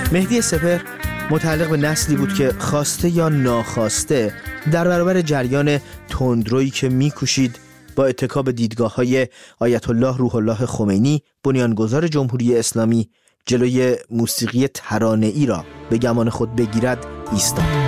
مهدی سپهر متعلق به نسلی بود که خواسته یا ناخواسته در برابر جریان تندرویی که می‌کوشید با اتکا به دیدگاه‌های آیت الله روح الله خمینی بنیانگذار جمهوری اسلامی جلوی موسیقی ترانه‌ای را به گمان خود بگیرد ایستاد.